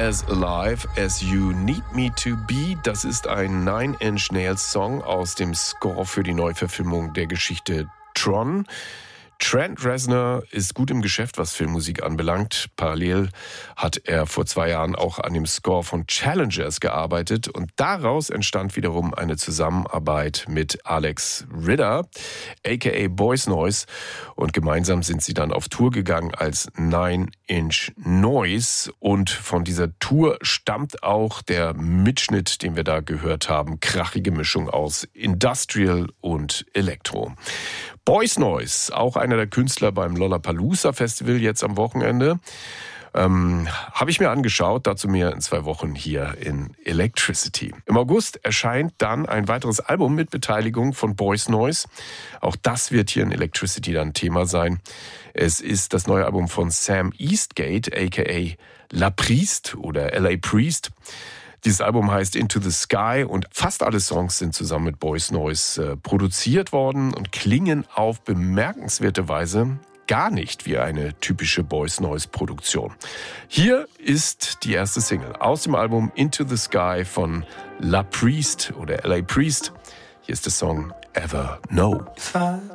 As Alive as You Need Me to Be. Das ist ein Nine Inch Nails Song aus dem Score für die Neuverfilmung der Geschichte Tron. Trent Reznor ist gut im Geschäft, was Filmmusik anbelangt. Parallel hat er vor 2 Jahren auch an dem Score von Challengers gearbeitet und daraus entstand wiederum eine Zusammenarbeit mit Alex Ritter, aka Boys Noize, und gemeinsam sind sie dann auf Tour gegangen als Nine Inch Noise und von dieser Tour stammt auch der Mitschnitt, den wir da gehört haben, krachige Mischung aus Industrial und Elektro. Boys Noize, auch einer der Künstler beim Lollapalooza Festival jetzt am Wochenende, habe ich mir angeschaut, dazu mehr in 2 Wochen hier in Electricity. Im August erscheint dann ein weiteres Album mit Beteiligung von Boys Noize. Auch das wird hier in Electricity dann Thema sein. Es ist das neue Album von Sam Eastgate, aka La Priest oder L.A. Priest. Dieses Album heißt Into the Sky und fast alle Songs sind zusammen mit Boys Noize produziert worden und klingen auf bemerkenswerte Weise gar nicht wie eine typische Boys Noize Produktion. Hier ist die erste Single aus dem Album Into the Sky von La Priest oder L.A. Priest. Hier ist der Song Ever Know.